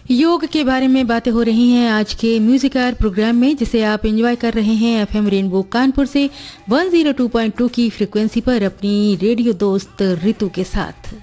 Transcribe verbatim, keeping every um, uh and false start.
योग के बारे में बातें हो रही हैं आज के म्यूजिक आवर प्रोग्राम में, जिसे आप एंजॉय कर रहे हैं एफएम रेनबो कानपुर से एक सौ दो पॉइंट दो की फ्रीक्वेंसी पर अपनी रेडियो दोस्त रितु के साथ।